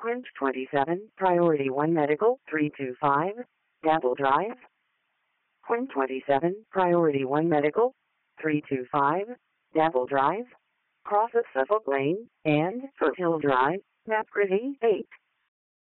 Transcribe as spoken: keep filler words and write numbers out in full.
Quint twenty-seven, Priority one Medical, three two five, Dapple Drive. Quint twenty-seven, Priority one Medical, three two five, Dapple Drive. Cross of Suffolk Lane, and Foothill Drive, Map Gritty, eight.